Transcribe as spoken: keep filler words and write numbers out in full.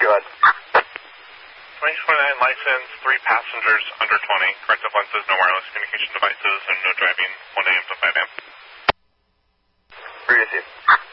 ahead. twenty twenty-nine license, three passengers under twenty, corrective lenses, no wireless communication devices, and no driving, one A M to five A M Three to two.